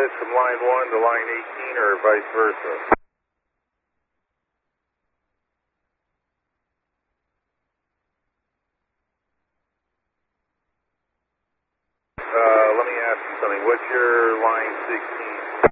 transmit from line 1 to line 18 or vice versa? Let me ask you something. What's your line 16?